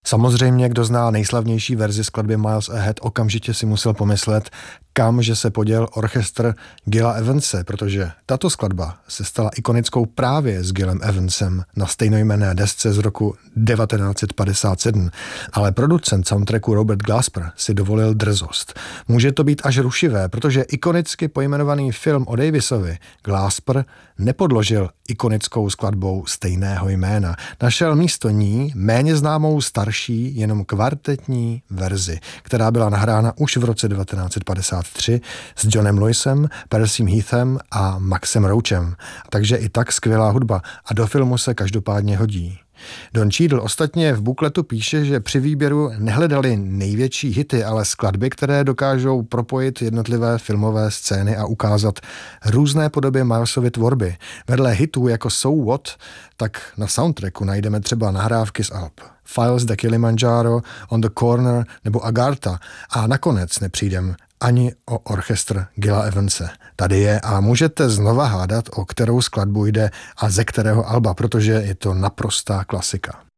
Samozřejmě, kdo zná nejslavnější verzi skladby Miles Ahead, okamžitě si musel pomyslet, kam že se poděl orchestr Gilla Evanse, protože tato skladba se stala ikonickou právě s Gillem Evansem na stejnojmenné desce z roku 1957, ale producent soundtracku Robert Glasper si dovolil drzost. Může to být až rušivé, protože ikonicky pojmenovaný film o Davisovi Glasper nepodložil ikonickou skladbou stejného jména. Našel místo ní méně známou starší, jenom kvartetní verzi, která byla nahrána už v roce 1953 s Johnem Lewisem, Percym Heathem a Maxem Roachem. Takže i tak skvělá hudba a do filmu se každopádně hodí. Don Cheadle ostatně v bukletu píše, že při výběru nehledali největší hity, ale skladby, které dokážou propojit jednotlivé filmové scény a ukázat různé podoby Milesovy tvorby. Vedle hitů jako So What, tak na soundtracku najdeme třeba nahrávky z alb Files de Kilimanjaro, On the Corner nebo Agartha a nakonec nepřijdem ani o orchestr Gilla Evanse. Tady je a můžete znova hádat, o kterou skladbu jde a ze kterého alba, protože je to naprostá klasika.